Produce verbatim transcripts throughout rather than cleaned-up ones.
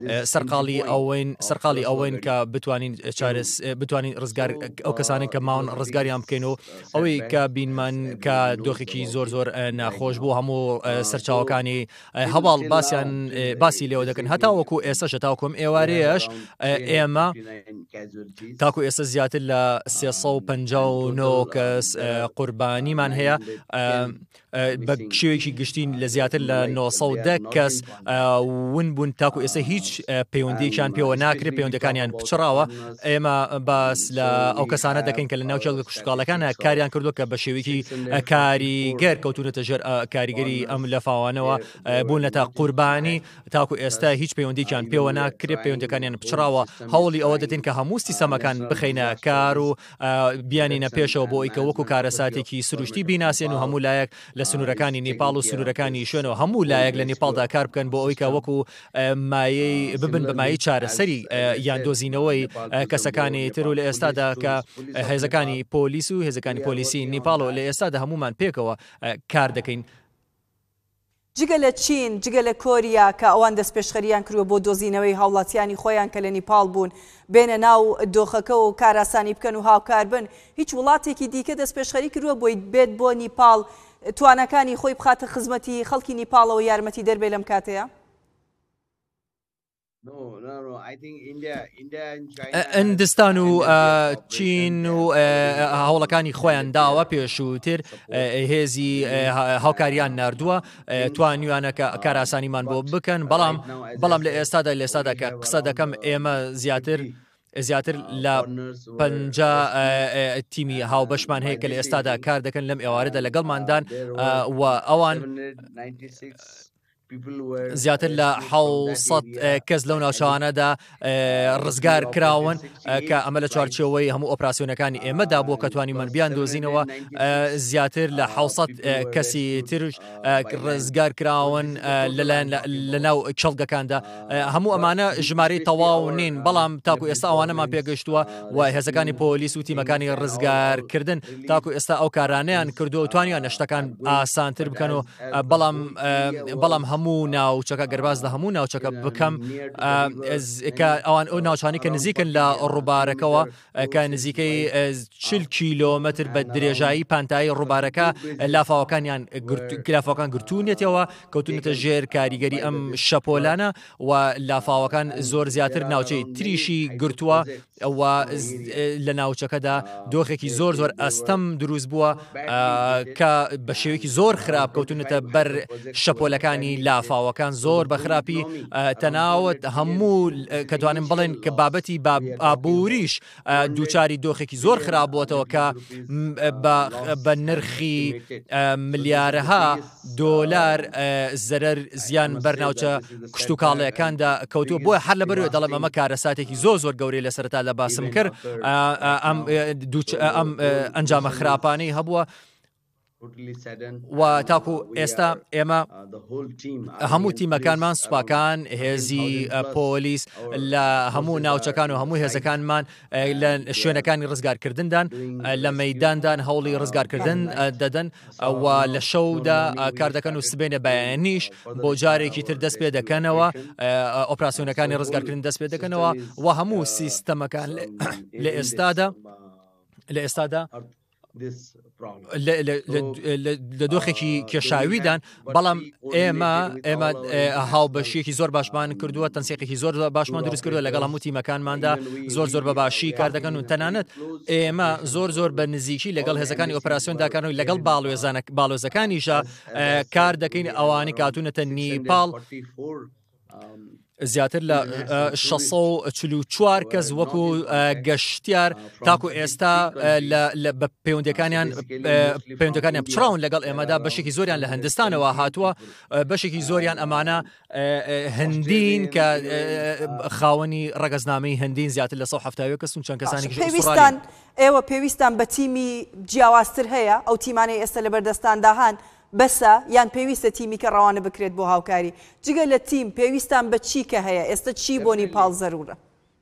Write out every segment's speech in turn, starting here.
سەرقاڵی ئەوەین سەرقاڵی ئەوەین کە بتوانین چارەس بتوانین ڕزگار ئەو کەسانن کە ماون ڕزگاریان بکەینەوە ئەوەی کە بینمان کە دۆخێکی زۆر زۆر ناخۆش بوو هەموو سەرچاوەکانی هەواڵ باسییان باسی لێوە دەکەن هەتا وەکو ئێستاش تاوکۆم ئێوارەیەش ئێمە تاکو ئێستا زیاتر لە سێسە و پەنجا و نۆ کەس قوربانیمان هەیە بە شێوەیەکی گشتین لە زیاتر لە نۆ سەد و دە کەس ون بوون تاکو ئێستا هیچ پەیوەندیەکیان پێوە ناکرێت پەیوەندەکانیان پچڕاوە ئێمە باس لە ئەو کەسانە دەکەین کە لە ناو کێڵگە کوشتکاڵەکانە کاریان کردو کە بە شێوەیەکی کاریگەر کەوتونەتە ژێر کاریگەری ئەم لەفاوانەوە بوون لە تا قوربانی تاکو ئێستا هیچ پەیوەندییان پێوە ناکرێت پەیوەندەکانیان پچڕاوە هەوڵی ئەوە دەدەین کە هەموو سیستەمەکان بخەینە کار و بیانینە پێشەوە بۆ ئەوەی کە وەکو کارەساتێکی سروشتی بیناسیێن و هەموو لایەک لە سنوورەکانی نیپاڵ و سنوورەکانی شوێنەوە هەموو لایەک لە نیپاڵدا کار بکەن بۆ ئەوەی کە وەکو مایەی ببن بە مای چارەسەری یان دۆزینەوەی کەسەکانی تر و لە ئێستادا کە هێزەکانی پۆلیس و هێزەکانی پۆلیسی نیپاڵەوە لە ئێستادا هەمومان پێکەوە کار دەکەین. جگە لە چین جگە لە کۆریا کە ئەوان دەست پێشخەریان کردووە بۆ دۆزینەوەی هاوڵاتیانی خۆیان کە لە نیپاڵ بوون بێنە ناو دۆخەکە و کاراسانی بکەن و هاوکار بن هیچ وڵاتێکی دیکە دەست پێشخەری کردووە بۆی بێت بۆ نیپاڵ توانەکانی خۆی بخاتە خزمەتی خەڵکی نیپاڵەوە یارمەتی دەربێ لەم کاتەیە؟ ئیندستان و چین و هەوڵەکانی خۆیان داوە پێشووتر هێزی هاوکاریان نردووە توانیوانە کە کاراسانیمان بۆ بکەن بەڵام بەڵام لە ئێستادا لە ئێستادا کە قسە دەکەم ئێمە زیاتر زیاتر لە پەنجا تیمی هاوبەشمان هەیە کە لە ئێستادا کار دەکەن لەم ئێوارەدا لەگەڵماندان و ئەوان زیاتر لە حەوت کەس لەو ناوچەوانەدا ڕزگار کراون کە ئەمە لە چوارچێوەی هەموو ئۆپراسیۆنەکانی ئێمەدا بۆ کە توانیمان بیان دۆزینەوە زیاتر لە حەوت کەسی ترش ڕزگار کراون لە ناو کەڵگەکاندا هەموو ئەمانە ژمارەی تەواو نین بەڵام تاکو ئێستا ئەوانەمان پێگەشتووە و هێزەکانی پۆلیس و تیمەکانی ڕزگارکردن تاکو ئێستا ئەو کارانەیان کردو و توانیان شتەکان ئاسانتر بکەن و بەڵام بەڵام هەموو ناوچەکە گەرباز لە هەموو ناوچەکە بکەم کە ئەوان ئەو ناوچانی کە نزیکن لە ڕووبارەکەەوە کە نزیکەی چل کیلۆمەتر بە درێژایی پانتایی ڕووبارەکە لافاوەکانیان لافاوەکان گرتوونێتەوە کەوتونێتە ژێر کاریگەری ئەم شەپۆلانە و لافاوەکان زۆر زیاتر ناوچەی تریشی گرتووە و لە ناوچەکەدا دۆخێکی زۆر زۆر ئەستەم دروست بووە کە بە شێوەیەکی زۆر خراپ کەوتونێتە بەر شەپۆلەکانی لافاوەکان زۆر بە خراپی تەناوت هەموو کە توانم بڵێن کە بابەتی ئابووریش دووچاری دۆخێکی زۆر خراپ بووەتەوە کە بە نرخی ملیارەها دۆلار زەرەر زیان بەرناوچە کشت و کاڵەکاندا کەوتووە بۆیە هەر لەبەرەوە دەڵێم ئەمە کارەساتێکی زۆر زۆر گەورەی لە سەرەتا لە باسم کرد ئەم ئەنجامە خراپانەی هەبووە و تاکو ئێستا ئێمە هەموو تیمەکانمان سوپاکان هێزی پۆلیس لە هەموو ناوچەکان و هەموو هێزەکانمان لە شوێنەکانی ڕزگارکردندان لە مەیداندان هەوڵی ڕزگارکردن دەدەن و لە شەودا کار دەکەن و سبێنە بەیانیش بۆ جارێکی تر دەست پێ دەکەنەوە ئۆپراسیۆنەکانی ڕزگارکردن دەست پێ دەکەنەوە و هەموو سیستەمەکان لە ئێستادا لە ئێستادا لە دۆخێکی کێشاویدان بەڵام ئێمە ئێمە هاوبەشیەکی زۆر باشمان کردووە تەنسیقێکی زۆر باشمان دروست کردووە لەگەڵ هەموو تیمەکانماندا زۆر زۆر بە باشی کار دەکەن و تەنانەت ئێمە زۆر زۆر بە نزیکی لەگەڵ هێزەکانی ئۆپراسیۆنداکەن و لەگەڵ باڵۆزەکانیشە کار دەکەین ئەوانی کاتونەتە نیپاڵ زیاتر لە شەسە و چل و چوار کەس وەکو گەشتیار تاکو ئێستا بە پەیوەندەکانیان پەیوەندەکانیان پچڕاون لەگەڵ ئێمەدا بەشێکی زۆریان لە هەندستانەوە هاتووە بەشێکی زۆریان ئەمانە هەندین کە خاوەنی ڕەگەزنامەی هەندین زیاتر لە سەد و هەفتاوی کەس و چەند کەسانی پێویستان ئێوە پێویستان بە تیمی جیاوازتر هەیە ئەو تیمانەی ئێستا لە بەردەستاندا هەن بەسە یان پێویستە تیمی کە ڕەوانە بکرێت بۆ هاوکاری جگە لە تیم پێویستان بە چی کە هەیە ئێستا چی بۆ نیپاڵ زەرورە؟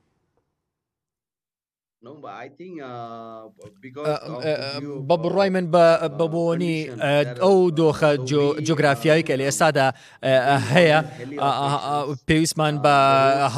بە بڕای من بە بۆنی ئەو دۆخە جۆگرافیایی کە لە ئێستادا هەیە پێویستمان بە